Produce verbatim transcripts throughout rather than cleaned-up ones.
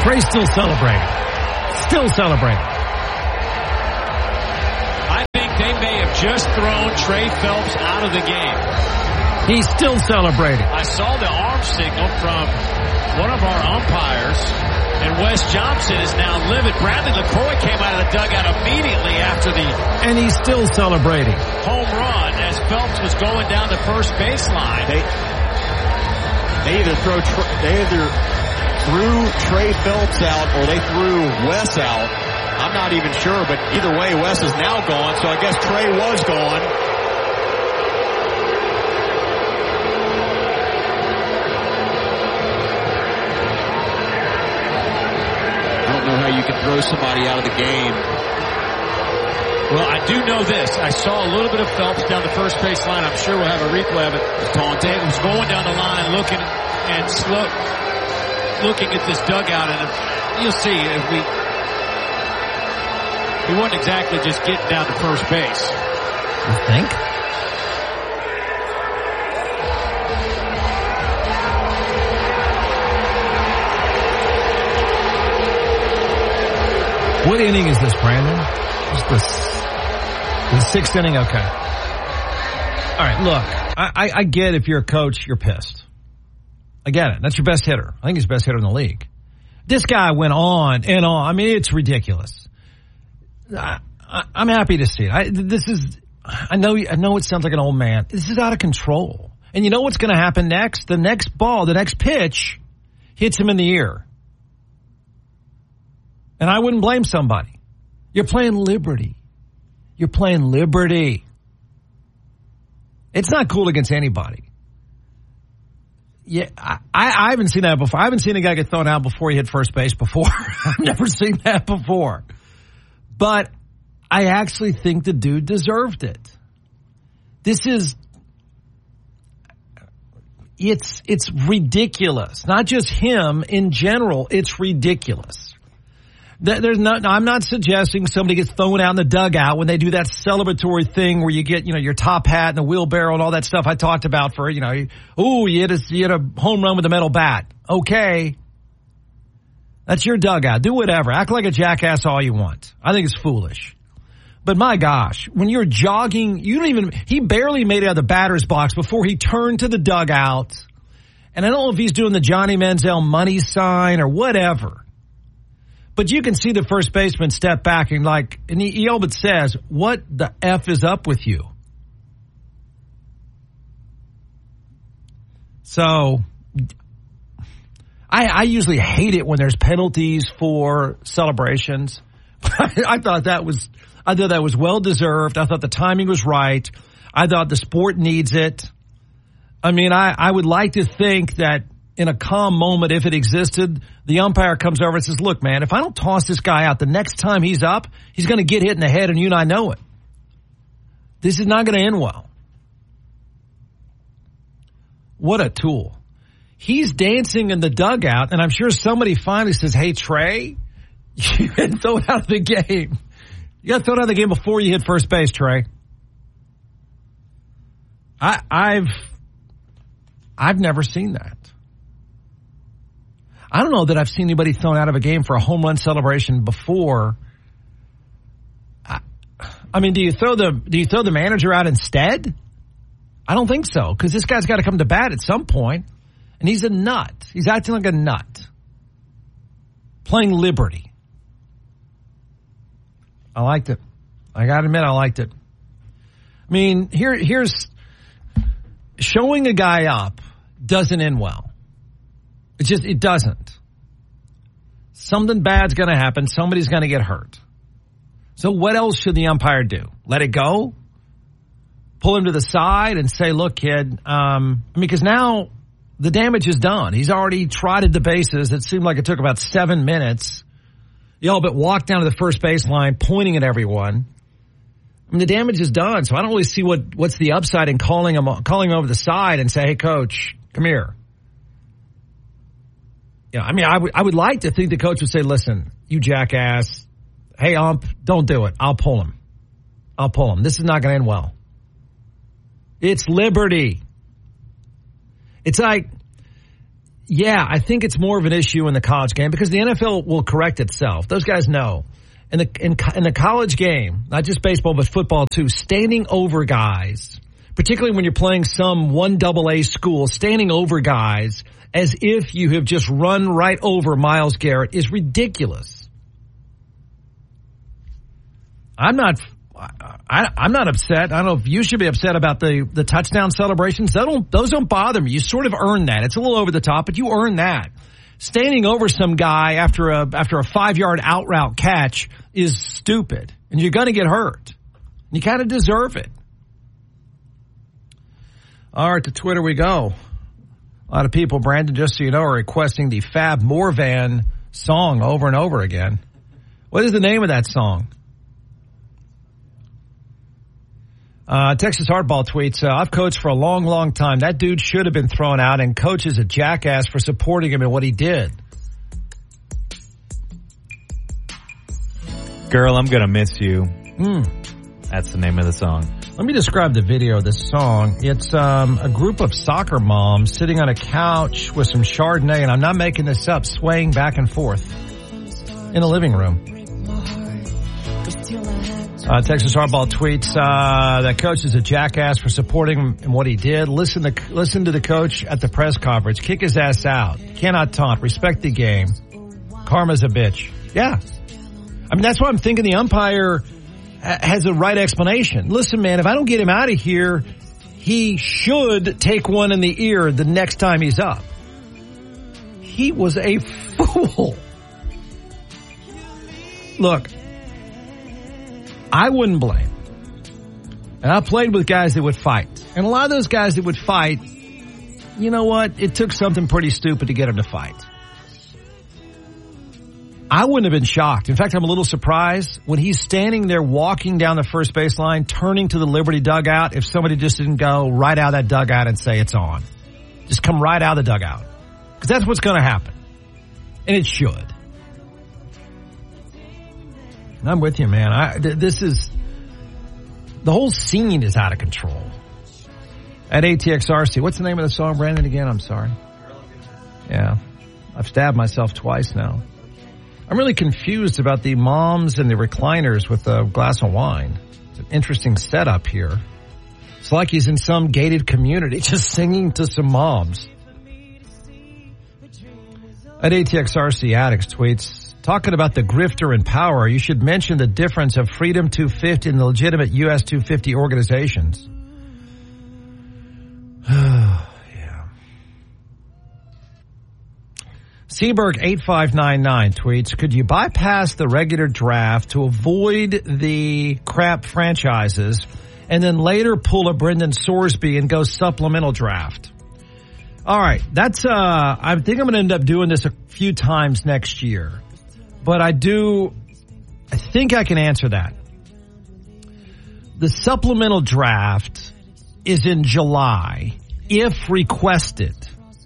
Trey's still celebrating. Still celebrating. I think they may have just thrown Trey Phelps out of the game. He's still celebrating. I saw the arm signal from one of our umpires, and Wes Johnson is now livid. Bradley LaCroix came out of the dugout immediately after the... And he's still celebrating. Home run as Phelps was going down the first baseline. They, they either throw, they either threw Trey Phelps out or they threw Wes out. I'm not even sure, but either way, Wes is now gone, so I guess Trey was gone. How you can throw somebody out of the game. Well, I do know this. I saw a little bit of Phelps down the first base line. I'm sure we'll have a replay of it. David was going down the line looking and slow, looking at this dugout, and you'll see if we he wasn't exactly just getting down to first base. You think? What inning is this, Brandon? Is this the sixth inning? Okay. All right, look, I, I, I get if you're a coach, you're pissed. I get it. That's your best hitter. I think he's the best hitter in the league. This guy went on and on. I mean, it's ridiculous. I, I, I'm happy to see it. I, this is, I know, I know it sounds like an old man. This is out of control. And you know what's going to happen next? The next ball, the next pitch hits him in the ear. And I wouldn't blame somebody. You're playing Liberty. You're playing Liberty. It's not cool against anybody. Yeah, I, I haven't seen that before. I haven't seen a guy get thrown out before he hit first base before. I've never seen that before. But I actually think the dude deserved it. This is, it's, it's ridiculous. Not just him in general. It's ridiculous. There's not, I'm not suggesting somebody gets thrown out in the dugout when they do that celebratory thing where you get, you know, your top hat and a wheelbarrow and all that stuff I talked about for, you know, ooh, you hit a, you hit a home run with a metal bat. Okay. That's your dugout. Do whatever. Act like a jackass all you want. I think it's foolish. But my gosh, when you're jogging, you don't even, he barely made it out of the batter's box before he turned to the dugout. And I don't know if he's doing the Johnny Manziel money sign or whatever. But you can see the first baseman step back and like, and he, he all but says, what the F is up with you? So, I, I usually hate it when there's penalties for celebrations. I thought that was, I thought that was well deserved. I thought the timing was right. I thought the sport needs it. I mean, I, I would like to think that in a calm moment, if it existed, the umpire comes over and says, look, man, if I don't toss this guy out, the next time he's up, he's going to get hit in the head and you and I know it. This is not going to end well. What a tool. He's dancing in the dugout, and I'm sure somebody finally says, hey, Trey, you've been thrown out of the game. You got thrown out of the game before you hit first base, Trey. I, I've, I've never seen that. I don't know that I've seen anybody thrown out of a game for a home run celebration before. I, I mean, do you throw the do you throw the manager out instead? I don't think so, because this guy's got to come to bat at some point, and he's a nut. He's acting like a nut, playing Liberty. I liked it. I got to admit, I liked it. I mean, here here's showing a guy up doesn't end well. It just, it doesn't. Something bad's going to happen. Somebody's going to get hurt. So what else should the umpire do? Let it go? Pull him to the side and say, look, kid, um, I mean, because now the damage is done. He's already trotted the bases. It seemed like it took about seven minutes. You all but walked down to the first baseline, pointing at everyone. I mean, the damage is done. So I don't really see what, what's the upside in calling him, calling him over the side and say, hey, coach, come here. Yeah, I mean, I would, I would like to think the coach would say, listen, you jackass. Hey, ump, don't do it. I'll pull him. I'll pull him. This is not going to end well. It's Liberty. It's like, yeah, I think it's more of an issue in the college game because the N F L will correct itself. Those guys know. In the, in, in the college game, not just baseball, but football too, standing over guys, particularly when you're playing some one double A school, standing over guys as if you have just run right over Myles Garrett is ridiculous. I'm not, I, I'm not upset. I don't know if you should be upset about the, the touchdown celebrations. Those don't, those don't bother me. You sort of earn that. It's a little over the top, but you earn that. Standing over some guy after a, after a five yard out route catch is stupid and you're going to get hurt. You kind of deserve it. All right, to Twitter we go. A lot of people, Brandon, just so you know, are requesting the Fab Morvan song over and over again. What is the name of that song? Uh, Texas Hardball tweets, uh, I've coached for a long, long time. That dude should have been thrown out, and coach is a jackass for supporting him in what he did. Girl, I'm gonna miss you. Mm. That's the name of the song. Let me describe the video of this song. It's um, a group of soccer moms sitting on a couch with some Chardonnay, and I'm not making this up, swaying back and forth in a living room. Uh, Texas Hardball tweets, uh, that coach is a jackass for supporting him in what he did. Listen to, listen to the coach at the press conference. Kick his ass out. Cannot taunt. Respect the game. Karma's a bitch. Yeah. I mean, that's why I'm thinking the umpire has a right explanation. Listen, man, if I don't get him out of here, he should take one in the ear the next time he's up. He was a fool. Look, I wouldn't blame. And I played with guys that would fight. And a lot of those guys that would fight, you know what? It took something pretty stupid to get them to fight. I wouldn't have been shocked. In fact, I'm a little surprised when he's standing there walking down the first baseline, turning to the Liberty dugout, if somebody just didn't go right out of that dugout and say it's on. Just come right out of the dugout. Because that's what's going to happen. And it should. And I'm with you, man. I, th- this is, the whole scene is out of control. At A T X R C, what's the name of the song, Brandon, again? I'm sorry. Yeah. I've stabbed myself twice now. I'm really confused about the moms and the recliners with a glass of wine. It's an interesting setup here. It's like he's in some gated community just singing to some moms. At A T X R C Addicts tweets, talking about the grifter in power, you should mention the difference of Freedom two fifty and the legitimate U S two fifty organizations. Yeah. Seaberg eight five nine nine tweets, could you bypass the regular draft to avoid the crap franchises and then later pull a Brendan Sorsby and go supplemental draft? All right, that's, uh, I think I'm going to end up doing this a few times next year. But I do, I think I can answer that. The supplemental draft is in July, if requested.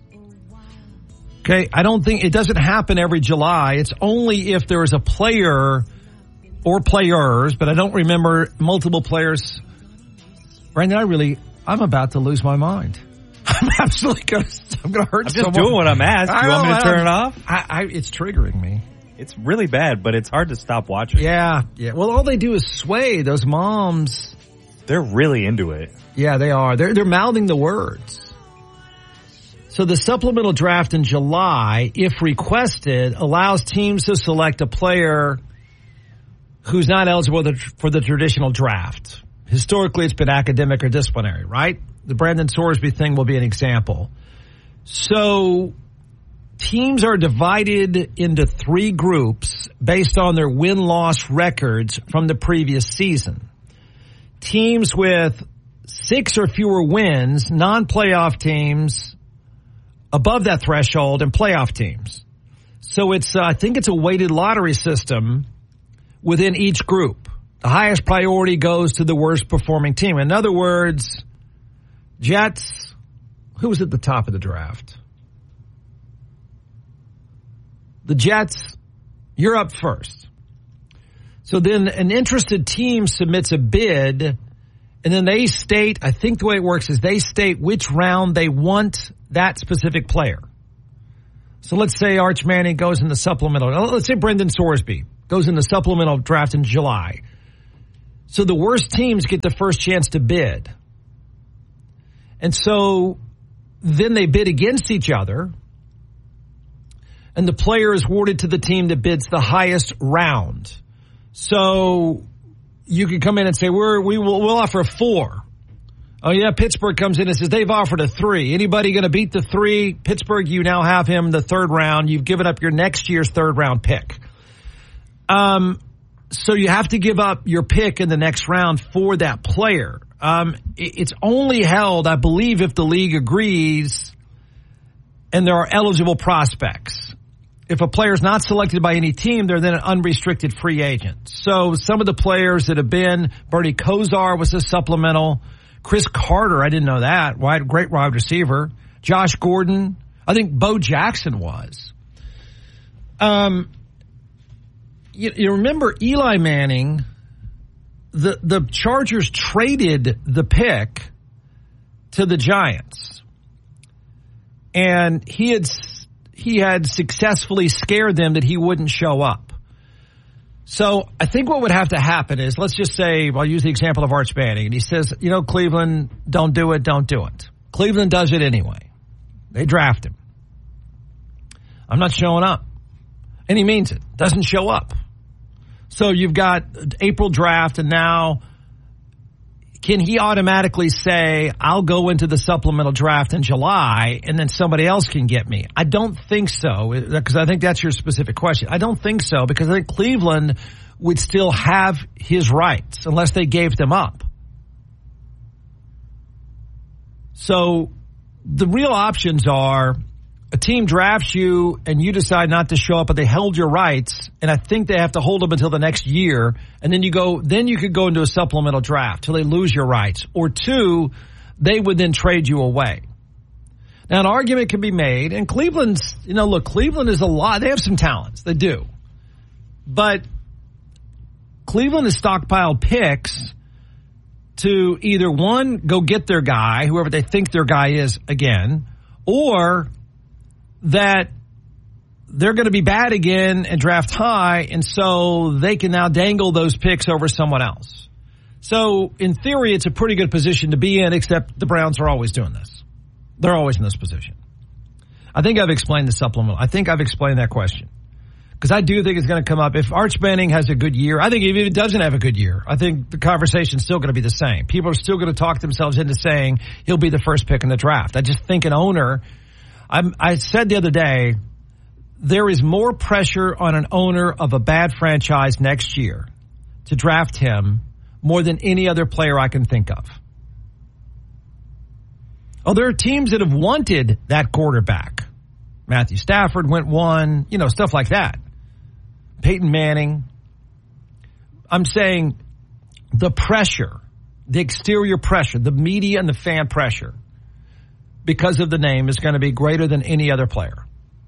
Okay, I don't think, it doesn't happen every July. It's only if there is a player or players, but I don't remember multiple players. Brandon, I really, I'm about to lose my mind. I'm absolutely going to, I'm going to hurt I'm someone. just doing what I'm asked. You want me to turn it off? I, I, it's triggering me. It's really bad, but it's hard to stop watching. Yeah, yeah. Well, all they do is sway. Those moms. They're really into it. Yeah, they are. They're, they're mouthing the words. So the supplemental draft in July, if requested, allows teams to select a player who's not eligible for the traditional draft. Historically, it's been academic or disciplinary, right? The Brandon Sorsby thing will be an example. So teams are divided into three groups based on their win-loss records from the previous season. Teams with six or fewer wins, non-playoff teams above that threshold, and playoff teams. So it's, uh, I think it's a weighted lottery system within each group. The highest priority goes to the worst performing team. In other words, Jets, who was at the top of the draft? The Jets, you're up first. So then an interested team submits a bid, and then they state, I think the way it works is they state which round they want that specific player. So let's say Arch Manning goes in the supplemental. Let's say Brendan Sorsby goes in the supplemental draft in July. So the worst teams get the first chance to bid. And so then they bid against each other. And the player is awarded to the team that bids the highest round. So you can come in and say, We're, we will we'll offer a four. Oh, yeah, Pittsburgh comes in and says they've offered a three. Anybody going to beat the three? Pittsburgh, you now have him the third round. You've given up your next year's third round pick. Um, so you have to give up your pick in the next round for that player. Um, it's only held, I believe, if the league agrees and there are eligible prospects. If a player is not selected by any team, they're then an unrestricted free agent. So some of the players that have been, Bernie Kosar was a supplemental. Chris Carter, I didn't know that. Wide, great wide receiver. Josh Gordon. I think Bo Jackson was. Um, you, you remember Eli Manning, the, the Chargers traded the pick to the Giants. And he had, he had successfully scared them that he wouldn't show up. So I think what would have to happen is, let's just say, I'll use the example of Arch Manning, and he says, you know, Cleveland, don't do it, don't do it. Cleveland does it anyway. They draft him. I'm not showing up. And he means it. Doesn't show up. So you've got April draft, and now can he automatically say, I'll go into the supplemental draft in July and then somebody else can get me? I don't think so, because I think that's your specific question. I don't think so, because I think Cleveland would still have his rights unless they gave them up. So the real options are a team drafts you and you decide not to show up, but they held your rights, and I think they have to hold them until the next year, and then you go, then you could go into a supplemental draft till they lose your rights. Or two, they would then trade you away. Now, an argument can be made, and Cleveland's, you know, look, Cleveland is a lot, they have some talents, they do. But Cleveland has stockpiled picks to either, one, go get their guy, whoever they think their guy is again, or that they're going to be bad again and draft high, and so they can now dangle those picks over someone else. So, in theory, it's a pretty good position to be in, except the Browns are always doing this. They're always in this position. I think I've explained the supplemental. I think I've explained that question. Because I do think it's going to come up. If Arch Manning has a good year, I think if it doesn't have a good year, I think the conversation's still going to be the same. People are still going to talk themselves into saying he'll be the first pick in the draft. I just think an owner... I'm, I said the other day, there is more pressure on an owner of a bad franchise next year to draft him more than any other player I can think of. Oh, there are teams that have wanted that quarterback. Matthew Stafford went one, you know, stuff like that. Peyton Manning. I'm saying the pressure, the exterior pressure, the media and the fan pressure, because of the name, is going to be greater than any other player.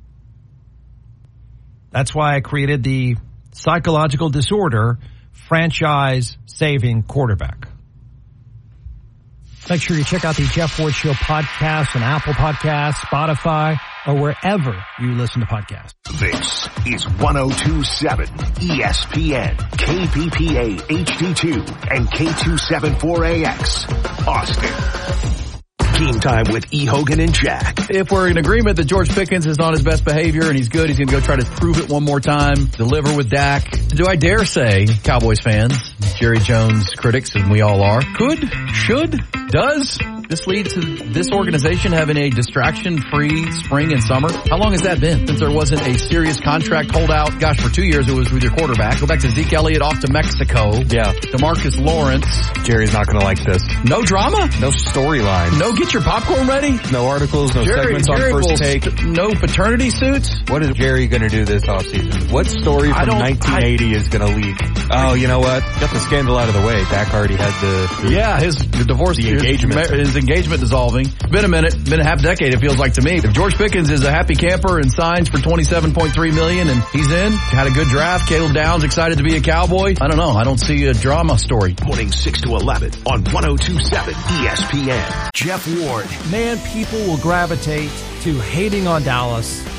That's why I created the psychological disorder, franchise-saving quarterback. Make sure you check out the Jeff Ward Show podcast on Apple Podcasts, Spotify, or wherever you listen to podcasts. This is one oh two point seven E S P N, K P P A H D two, and K two seventy-four A X, Austin. Game time with E. Hogan and Jack. If we're in agreement that George Pickens is on his best behavior and he's good, he's going to go try to prove it one more time, deliver with Dak. Do I dare say, Cowboys fans, Jerry Jones critics, and we all are, could, should, does this lead to this organization having a distraction-free spring and summer? How long has that been since there wasn't a serious contract holdout? Gosh, for two years it was with your quarterback. Go back to Zeke Elliott off to Mexico. Yeah. DeMarcus Lawrence. Jerry's not going to like this. No drama? No storyline. No get your popcorn ready? No articles, no Jerry, segments Jerry on First Take. St- no paternity suits? What is Jerry going to do this offseason? What story from nineteen eighty I, is going to leak? Oh, you know what? Got the scandal out of the way. Dak already had the... the yeah, his the divorce... The engagement. His, his engagement dissolving. It's been a minute, been a half decade, it feels like to me. If George Pickens is a happy camper and signs for twenty-seven point three million dollars and he's in, had a good draft, Caleb Downs excited to be a Cowboy, I don't know. I don't see a drama story. Morning six to eleven on one oh two point seven E S P N. Jeff Ward. Man, people will gravitate to hating on Dallas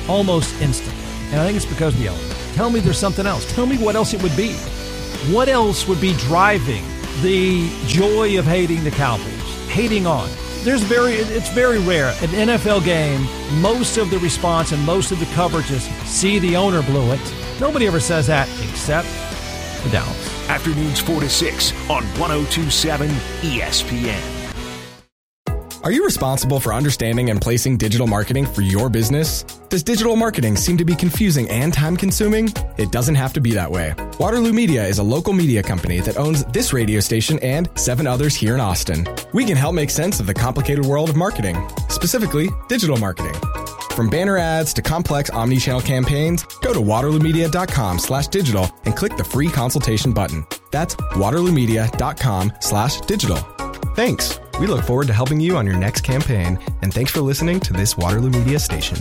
almost instantly. And I think it's because of the owner. Tell me there's something else. Tell me what else it would be. What else would be driving the joy of hating the Cowboys, hating on? There's very, it's very rare. An N F L game, most of the response and most of the coverage is, see, the owner blew it. Nobody ever says that except the Dallas. Afternoons four to six on one oh two point seven E S P N. Are you responsible for understanding and placing digital marketing for your business? Does digital marketing seem to be confusing and time-consuming? It doesn't have to be that way. Waterloo Media is a local media company that owns this radio station and seven others here in Austin. We can help make sense of the complicated world of marketing, specifically digital marketing. From banner ads to complex omni-channel campaigns, go to waterloomedia.com slash digital and click the free consultation button. That's waterloomedia.com slash digital. Thanks. We look forward to helping you on your next campaign, and thanks for listening to this Waterloo Media station.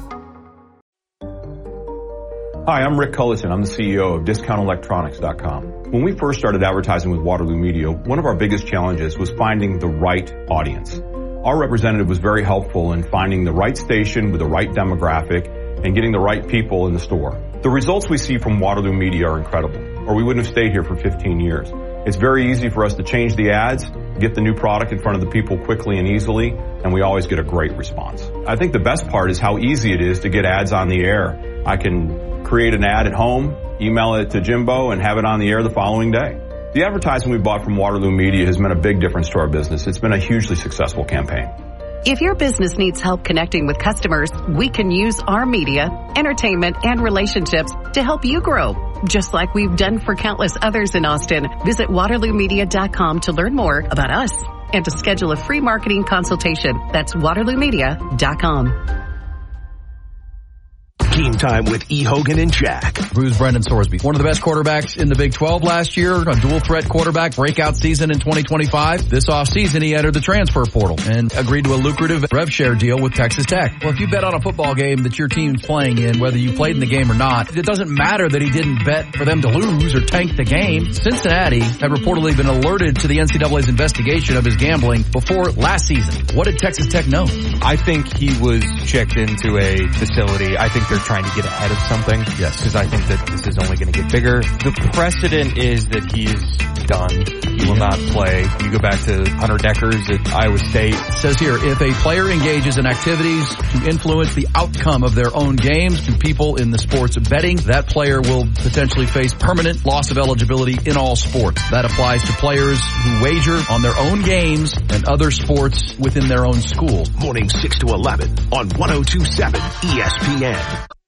Hi, I'm Rick Cullison. I'm the C E O of discount electronics dot com. When we first started advertising with Waterloo Media, one of our biggest challenges was finding the right audience. Our representative was very helpful in finding the right station with the right demographic and getting the right people in the store. The results we see from Waterloo Media are incredible, or we wouldn't have stayed here for fifteen years. It's very easy for us to change the ads, get the new product in front of the people quickly and easily, and we always get a great response. I think the best part is how easy it is to get ads on the air. I can create an ad at home, email it to Jimbo, and have it on the air the following day. The advertising we bought from Waterloo Media has meant a big difference to our business. It's been a hugely successful campaign. If your business needs help connecting with customers, we can use our media, entertainment, and relationships to help you grow, just like we've done for countless others in Austin. Visit waterloo media dot com to learn more about us and to schedule a free marketing consultation. That's waterloo media dot com. Game time with E. Hogan and Jack. Who's Brendan Sorsby? One of the best quarterbacks in the Big twelve last year, a dual threat quarterback, breakout season in twenty twenty-five. This offseason, he entered the transfer portal and agreed to a lucrative rev share deal with Texas Tech. Well, if you bet on a football game that your team's playing in, whether you played in the game or not, it doesn't matter that he didn't bet for them to lose or tank the game. Cincinnati had reportedly been alerted to the N C double A's investigation of his gambling before last season. What did Texas Tech know? I think he was checked into a facility. I think they're trying to get ahead of something. Yes. Because I think that this is only going to get bigger. The precedent is that he is done. He will not play. You go back to Hunter Deckers at Iowa State. It says here, if a player engages in activities to influence the outcome of their own games to people in the sports betting, that player will potentially face permanent loss of eligibility in all sports. That applies to players who wager on their own games and other sports within their own school. Morning six to eleven on one oh two point seven E S P N.